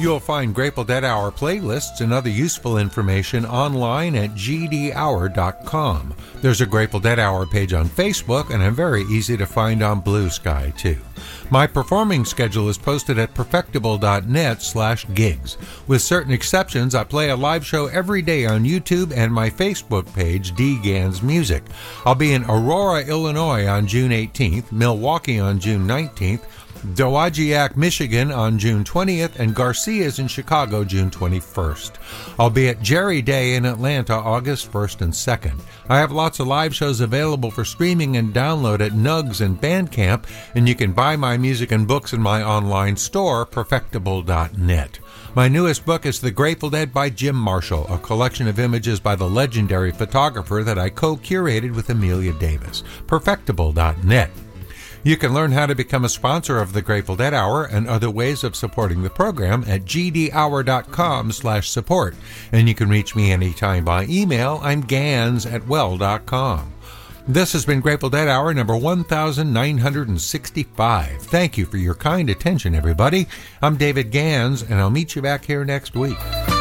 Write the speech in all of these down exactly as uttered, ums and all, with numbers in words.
You'll find Grateful Dead Hour playlists and other useful information online at g d hour dot com. There's a Grateful Dead Hour page on Facebook, and I'm very easy to find on Blue Sky, too. My performing schedule is posted at perfectible dot net slash gigs. With certain exceptions, I play a live show every day on YouTube and my Facebook page, D. Gans Music. I'll be in Aurora, Illinois on June eighteenth, Milwaukee on June nineteenth, Dowagiac, Michigan on June twentieth, and Garcia's in Chicago June twenty-first. I'll be at Jerry Day in Atlanta August first and second. I have lots of live shows available for streaming and download at Nugs and Bandcamp, and you can buy my music and books in my online store, perfectible dot net. My newest book is The Grateful Dead by Jim Marshall, a collection of images by the legendary photographer that I co-curated with Amelia Davis, perfectible dot net. You can learn how to become a sponsor of the Grateful Dead Hour and other ways of supporting the program at g d hour dot com slash support. And you can reach me anytime by email. I'm gans at well dot com. This has been Grateful Dead Hour number one thousand nine hundred sixty-five. Thank you for your kind attention, everybody. I'm David Gans, and I'll meet you back here next week.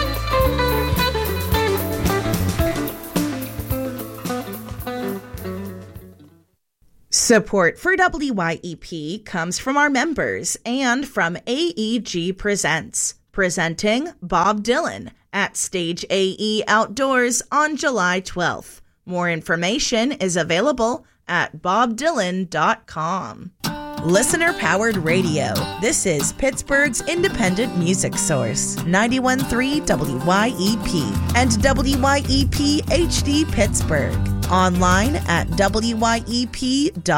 Support for W Y E P comes from our members and from A E G Presents, presenting Bob Dylan at Stage A E Outdoors on July twelfth. More information is available at bob dylan dot com. Listener-powered radio. This is Pittsburgh's independent music source, ninety-one point three W Y E P and W Y E P H D Pittsburgh. Online at W Y E P dot com.